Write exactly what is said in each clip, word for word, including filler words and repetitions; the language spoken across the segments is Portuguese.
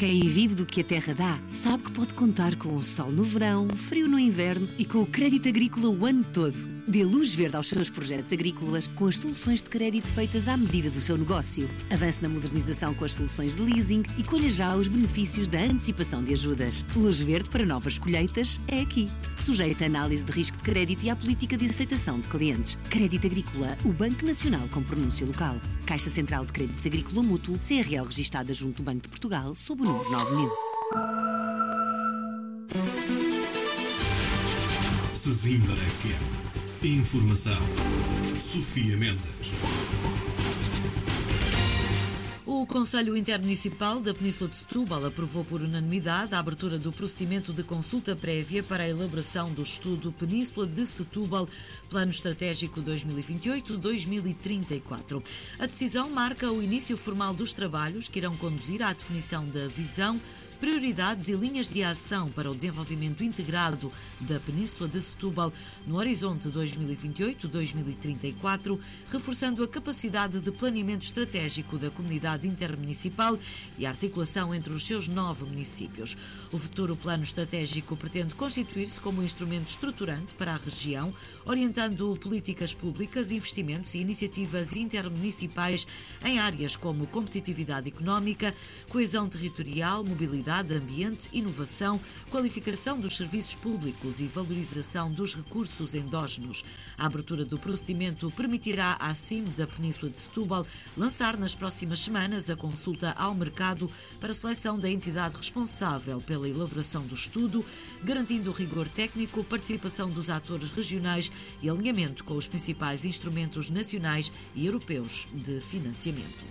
Quem vive do que a terra dá, sabe que pode contar com o sol no verão, frio no inverno e com o crédito agrícola o ano todo. Dê luz verde aos seus projetos agrícolas com as soluções de crédito feitas à medida do seu negócio. Avance na modernização com as soluções de leasing e colha já os benefícios da antecipação de ajudas. Luz verde para novas colheitas é aqui. Sujeita a análise de risco de crédito e à política de aceitação de clientes. Crédito Agrícola, o Banco Nacional com pronúncia local. Caixa Central de Crédito Agrícola Mútuo, C R L registada junto do Banco de Portugal, sob o número nove mil. Sesimbra F M. Informação. Sofia Mendes. O Conselho Intermunicipal da Península de Setúbal aprovou por unanimidade a abertura do procedimento de consulta prévia para a elaboração do estudo Península de Setúbal, Plano Estratégico dois mil e vinte e oito a dois mil e trinta e quatro. A decisão marca o início formal dos trabalhos que irão conduzir à definição da visão, prioridades e linhas de ação para o desenvolvimento integrado da Península de Setúbal no horizonte dois mil e vinte e oito a dois mil e trinta e quatro, reforçando a capacidade de planeamento estratégico da comunidade intermunicipal e a articulação entre os seus nove municípios. O futuro plano estratégico pretende constituir-se como um instrumento estruturante para a região, orientando políticas públicas, investimentos e iniciativas intermunicipais em áreas como competitividade económica, coesão territorial, mobilidade, ambiente, inovação, qualificação dos serviços públicos e valorização dos recursos endógenos. A abertura do procedimento permitirá à C I M da Península de Setúbal lançar nas próximas semanas a consulta ao mercado para a seleção da entidade responsável pela elaboração do estudo, garantindo rigor técnico, participação dos atores regionais e alinhamento com os principais instrumentos nacionais e europeus de financiamento.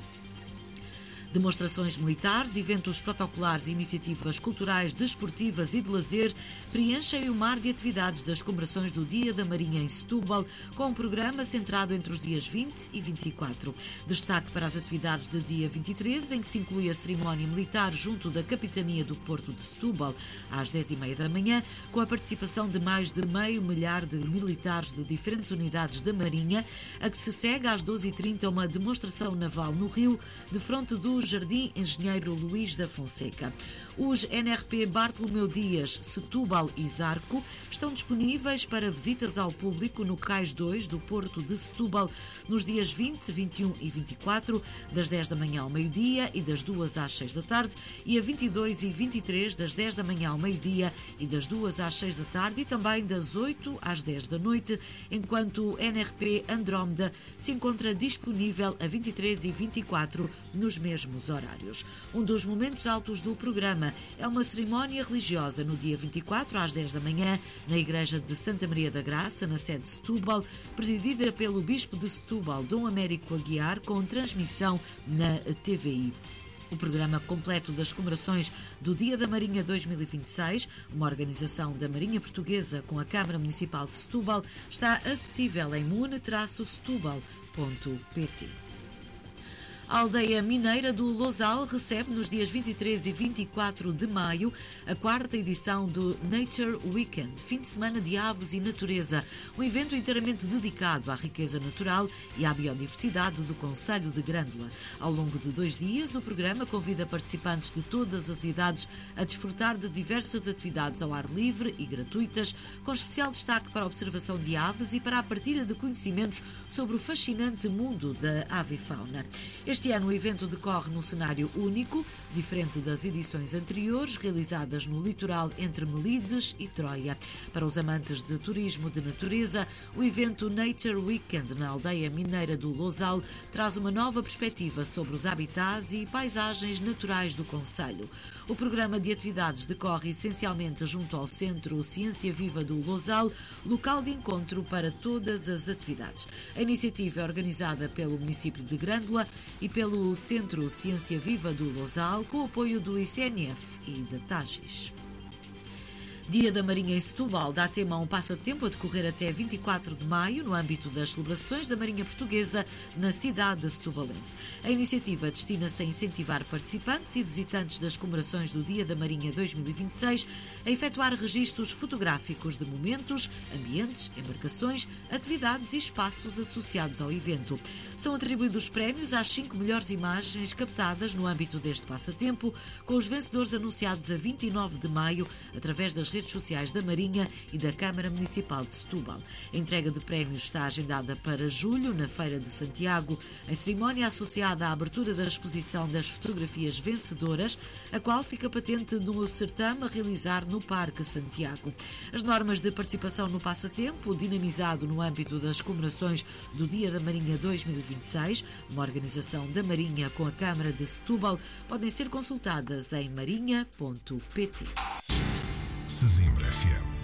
Demonstrações militares, eventos protocolares e iniciativas culturais, desportivas e de lazer preenchem o mar de atividades das comemorações do Dia da Marinha em Setúbal, com um programa centrado entre os dias vinte e vinte e quatro. Destaque para as atividades de dia vinte e três, em que se inclui a cerimónia militar junto da Capitania do Porto de Setúbal, às dez e meia da manhã, com a participação de mais de meio milhar de militares de diferentes unidades da Marinha, a que se segue às doze e trinta uma demonstração naval no Rio, de fronte do Jardim Engenheiro Luís da Fonseca. Os N R P Bartolomeu Dias, Setúbal e Zarco estão disponíveis para visitas ao público no Cais dois do Porto de Setúbal nos dias vinte, vinte e um e vinte e quatro, das dez da manhã ao meio-dia e das duas às seis da tarde, e a vinte e dois e vinte e três, das dez da manhã ao meio-dia e das duas às seis da tarde, e também das oito às dez da noite, enquanto o N R P Andrómeda se encontra disponível a vinte e três e vinte e quatro nos mesmos horários. Um dos momentos altos do programa é uma cerimónia religiosa no dia vinte e quatro, às dez da manhã, na Igreja de Santa Maria da Graça, na sede de Setúbal, presidida pelo Bispo de Setúbal, Dom Américo Aguiar, com transmissão na T V I. O programa completo das comemorações do Dia da Marinha dois mil e vinte e seis, uma organização da Marinha Portuguesa com a Câmara Municipal de Setúbal, está acessível em mune traço setúbal ponto pt. A aldeia mineira do Lousal recebe nos dias vinte e três e vinte e quatro de maio a quarta edição do Nature Weekend, fim de semana de aves e natureza, um evento inteiramente dedicado à riqueza natural e à biodiversidade do concelho de Grândola. Ao longo de dois dias, o programa convida participantes de todas as idades a desfrutar de diversas atividades ao ar livre e gratuitas, com especial destaque para a observação de aves e para a partilha de conhecimentos sobre o fascinante mundo da avifauna. Este ano o evento decorre num cenário único, diferente das edições anteriores, realizadas no litoral entre Melides e Troia. Para os amantes de turismo de natureza, o evento Nature Weekend na aldeia mineira do Lousal traz uma nova perspectiva sobre os habitats e paisagens naturais do concelho. O programa de atividades decorre essencialmente junto ao Centro Ciência Viva do Lousal, local de encontro para todas as atividades. A iniciativa é organizada pelo município de Grândola e pelo Centro Ciência Viva do Lousal, com o apoio do I C N F e da T A G I S. Dia da Marinha em Setúbal dá tema a um passatempo a decorrer até vinte e quatro de maio, no âmbito das celebrações da Marinha Portuguesa na cidade de Setubalense. A iniciativa destina-se a incentivar participantes e visitantes das comemorações do Dia da Marinha dois mil e vinte e seis a efetuar registros fotográficos de momentos, ambientes, embarcações, atividades e espaços associados ao evento. São atribuídos prémios às cinco melhores imagens captadas no âmbito deste passatempo, com os vencedores anunciados a vinte e nove de maio, através das redes sociais da Marinha e da Câmara Municipal de Setúbal. A entrega de prémios está agendada para julho, na Feira de Santiago, em cerimónia associada à abertura da exposição das fotografias vencedoras, a qual fica patente no certame a realizar no Parque Santiago. As normas de participação no passatempo, dinamizado no âmbito das comemorações do Dia da Marinha dois mil e vinte e seis, uma organização da Marinha com a Câmara de Setúbal, podem ser consultadas em marinha ponto pt. Sesimbra F M.